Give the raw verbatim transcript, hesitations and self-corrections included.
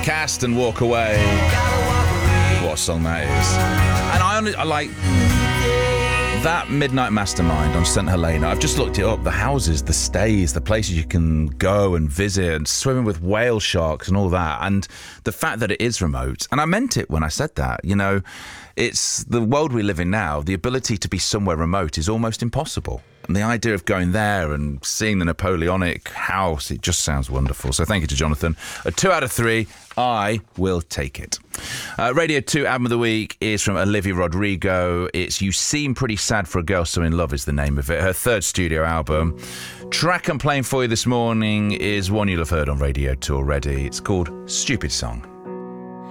cast and walk away. What a song that is. And I, only, I like that Midnight Mastermind on Saint Helena. I've just looked it up. The houses, the stays, the places you can go and visit and swimming with whale sharks and all that. And the fact that it is remote. And I meant it when I said that. You know, it's the world we live in now. The ability to be somewhere remote is almost impossible. And the idea of going there and seeing the Napoleonic house, it just sounds wonderful. So thank you to Jonathan. A two out of three, I will take it. Uh, Radio two Album of the Week is from Olivia Rodrigo. It's You Seem Pretty Sad for a Girl So In Love is the name of it. Her third studio album. Track I'm playing for you this morning is one you'll have heard on Radio two already. It's called Stupid Song.